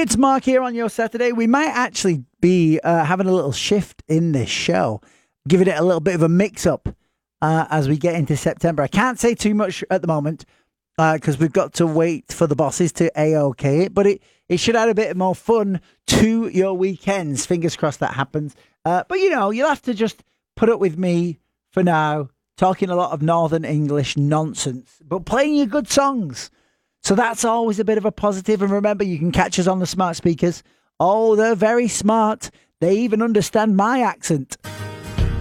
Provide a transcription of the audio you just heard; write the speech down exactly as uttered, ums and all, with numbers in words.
It's Mark here on your Saturday. We might actually be uh, having a little shift in this show, giving it a little bit of a mix-up uh, as we get into September. I can't say too much at the moment because uh, we've got to wait for the bosses to A-OK it, but it, it should add a bit more fun to your weekends. Fingers crossed that happens. Uh, but, you know, you'll have to just put up with me for now, talking a lot of Northern English nonsense, but playing you good songs. So that's always a bit of a positive. And remember, you can catch us on the smart speakers. Oh, they're very smart. They even understand my accent.